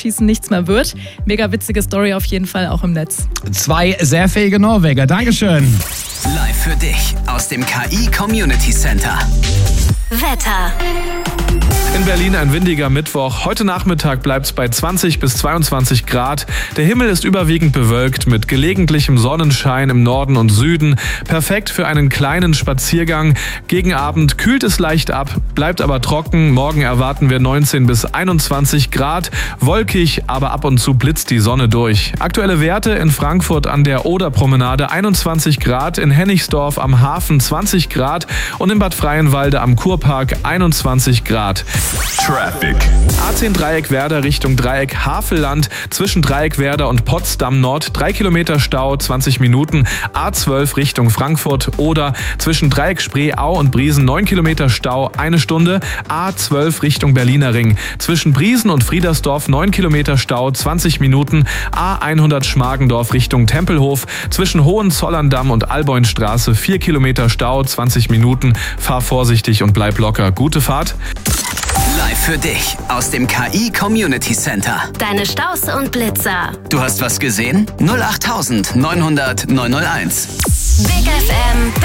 Elfmeterschießen nichts mehr wird. Mega witzige Story auf jeden Fall auch im Netz. 2 sehr fähige Norweger. Dankeschön. Live für dich aus dem KI Community Center. Wetter. In Berlin ein windiger Mittwoch. Heute Nachmittag bleibt es bei 20 bis 22 Grad. Der Himmel ist überwiegend bewölkt mit gelegentlichem Sonnenschein im Norden und Süden. Perfekt für einen kleinen Spaziergang. Gegen Abend kühlt es leicht ab, bleibt aber trocken. Morgen erwarten wir 19 bis 21 Grad. Wolkig, aber ab und zu blitzt die Sonne durch. Aktuelle Werte in Frankfurt an der Oderpromenade 21 Grad, in Hennigsdorf am Hafen 20 Grad und in Bad Freienwalde am Kurpark 21 Grad. Traffic. A10 Dreieck Werder Richtung Dreieck Havelland. Zwischen Dreieck Werder und Potsdam Nord 3 Kilometer Stau, 20 Minuten. A12 Richtung Frankfurt oder zwischen Dreieck Spree, Au und Briesen 9 Kilometer Stau, 1 Stunde. A12 Richtung Berliner Ring. Zwischen Briesen und Friedersdorf 9 Kilometer Stau, 20 Minuten. A100 Schmargendorf Richtung Tempelhof. Zwischen Hohenzollern-Damm und Alboinstraße 4 Kilometer Stau, 20 Minuten. Fahr vorsichtig und bleib locker. Gute Fahrt. Live für dich aus dem KI Community Center. Deine Staus und Blitzer. Du hast was gesehen? 08900 901. Big FM